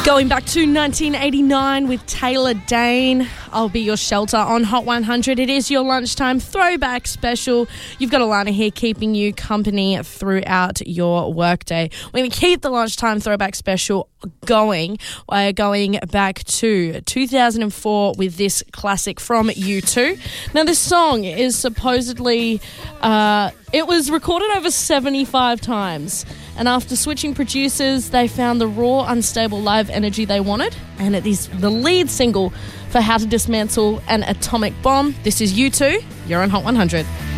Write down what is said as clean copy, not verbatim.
Going back to 1989 with Taylor Dane, I'll Be Your Shelter on Hot 100. It is your lunchtime throwback special. You've got Alana here keeping you company throughout your workday. We're going to keep the lunchtime throwback special going. We're going back to 2004 with this classic from U2. Now, this song is supposedly, it was recorded over 75 times. And after switching producers, they found the raw, unstable live energy they wanted. And it is the lead single for How to Dismantle an Atomic Bomb. This is U2. You're on Hot 100.